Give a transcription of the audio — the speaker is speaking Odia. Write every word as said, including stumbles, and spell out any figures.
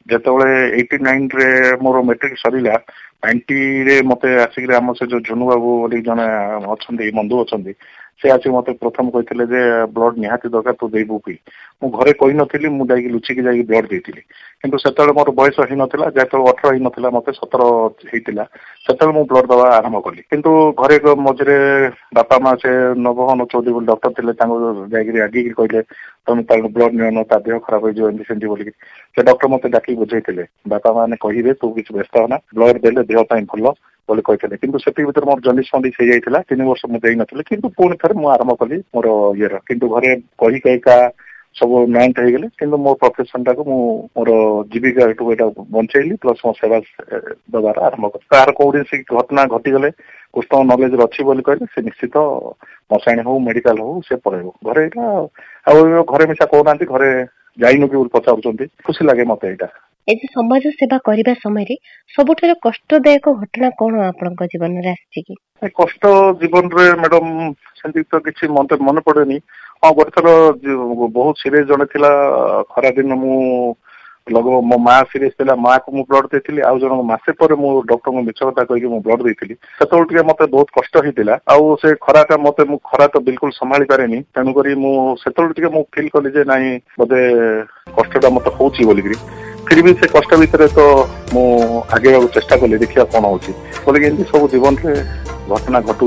ଯେତେବେଳେ ଏଇଟି ନାଇନ ରେ ମୋର ମେଟ୍ରିକ ସରିଲା ନାଇଣ୍ଟି ରେ ମତେ ଆସିକି ଆମ ସେ ଯୋଉ ଝୁନୁ ବାବୁ ବୋଲି ଜଣେ ଅଛନ୍ତି ବନ୍ଧୁ ଅଛନ୍ତି ସେ ଆସିକି ମତେ ପ୍ରଥମ କହିଥିଲେ ଯେ ବ୍ଲଡ ନିହାତି ଦରକାର ତୁ ଦେଇବୁ କି ମୁଁ ଘରେ କହିନଥିଲି ମୁଁ ଯାଇକି ଲୁଚିକି ଯାଇକି ବ୍ଲଡ ଦେଇଥିଲି କିନ୍ତୁ ସେତେବେଳେ ମୋର ବୟସ ହେଇନଥିଲା ଯେତେବେଳେ ଅଠର ହେଇନଥିଲା ମତେ ସତର ହେଇଥିଲା ସେତେବେଳେ ମୁଁ ବ୍ଲଡ ଦେବା ଆରମ୍ଭ କଲି କିନ୍ତୁ ଘରେ ମଝିରେ ବାପା ମା ସେ ନବଘନ ଚୌଧୁରୀ ବୋଲି ଡକ୍ଟର ଥିଲେ ତାଙ୍କୁ ଯାଇକି ରାଗିକି କହିଲେ ତମେ ତାକୁ ବ୍ଲଡ ନିଅନ ତା ଦେହ ଖରାପ ହେଇଯିବ ଏମିତି ସେମିତି ବୋଲିକି ସେ ଡକ୍ଟର ମତେ ଡାକି ବୁଝେଇଥିଲେ ବାପା ମାନେ କହିବେ ତୁ କିଛି ବ୍ୟସ୍ତ ହନା ବ୍ଲଡ ଦେଲେ ଦେହ ପାଇଁ ଭଲ ବୋଲି କହିଥିଲେ କିନ୍ତୁ ସେତିକି ଭିତରେ ମୋର ଜଣ୍ଡିସ ଫଣ୍ଡିସ ହେଇଯାଇଥିଲା ତିନି ବର୍ଷ ମୁଁ ଦେଇନଥିଲି କିନ୍ତୁ ପୁଣି ଥରେ ମୁଁ ଆରମ୍ଭ କଲି ମୋର ଇଏର କିନ୍ତୁ ଘରେ କହି କହିକା ସବୁ ନାଇଣ୍ଟ ହେଇଗଲେ କିନ୍ତୁ ମୋ ପ୍ରଫେସନ ଟାକୁ ମୁଁ ମୋର ଜୀବିକା ଏଠୁ ଏଇଟା ବଞ୍ଚେଇଲି ପ୍ଲସ ମୋ ସେବା ଦେବାର ଆରମ୍ଭ କଲି ତାର କୌଣସି ଘଟଣା ଘଟିଗଲେ କୁଷ୍ଠ ନଲେଜ ଅଛି ବୋଲି କହିଲେ ସେ ନିଶ୍ଚିତ ମଶାଣି ହଉ ମେଡିକାଲ ହଉ ସେ ପଳେଇବ ଘରେ ଏଇଟା ଆଉ ଘରେ ମିଶା କହୁନାହାନ୍ତି ଘରେ ଯାଇନୁ କି ବୋଲି ପଚାରୁଛନ୍ତି ଖୁସି ଲାଗେ ମତେ ଏଇଟା। ଏ ସମାଜ ସେବା କରିବା ସମୟରେ ସବୁଠାରୁ କଷ୍ଟଦାୟକ ଘଟଣା କଣ ଆପଣଙ୍କ ଜୀବନରେ ଆସିଛି କି? କଷ୍ଟ ଜୀବନରେ ମ୍ୟାଡାମ ସେମିତି ତ କିଛି ମତେ ମନେ ପଡେନି ହଁ ଗୋଟେ ଥର ବହୁତ ସିରିୟସ ଜଣେ ଥିଲା ଖରାଦିନ ମୁଁ ଲଗ ମୋ ମା ସିରିୟସ ଥିଲା ମା କୁ ମୁଁ ବ୍ଲଡ ଦେଇଥିଲି ଆଉ ଜଣଙ୍କ ମାସେ ପରେ ମୁଁ ଡକ୍ଟରଙ୍କୁ ମିଛ କଥା କହିକି ମୁଁ ବ୍ଲଡ ଦେଇଥିଲି ସେତେବେଳେ ଟିକେ ମତେ ବହୁତ କଷ୍ଟ ହେଇଥିଲା ଆଉ ସେ ଖରାଟା ମତେ ମୁଁ ଖରା ତ ବିଲକୁଲ ସମ୍ଭାଳି ପାରେନି ତେଣୁକରି ମୁଁ ସେତେବେଳେ ଟିକେ ମୁଁ ଫିଲ୍ କଲି ଯେ ନାଇଁ ବୋଧେ କଷ୍ଟଟା ମତେ ହଉଛି ବୋଲିକିରି फिर भी से कष्ट भितर तो मु आगे चेष्टा कली देखिया कौन होची बोले कि सब जीवन रे घटना घटू